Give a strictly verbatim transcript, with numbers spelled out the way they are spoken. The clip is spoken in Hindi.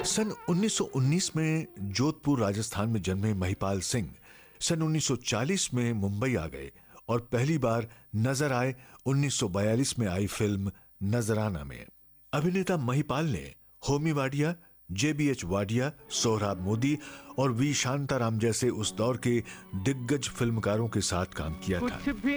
सन उन्नीस सौ उन्नीस में जोधपुर राजस्थान में जन्मे महिपाल सिंह सन उन्नीस सौ चालीस में मुंबई आ गए और पहली बार नजर आए उन्नीस सौ बयालीस में आई फिल्म नजराना में। अभिनेता महिपाल ने होमी वाडिया, जेबीएच वाडिया, सोहराब मोदी और वी शांताराम जैसे उस दौर के दिग्गज फिल्मकारों के साथ काम किया था।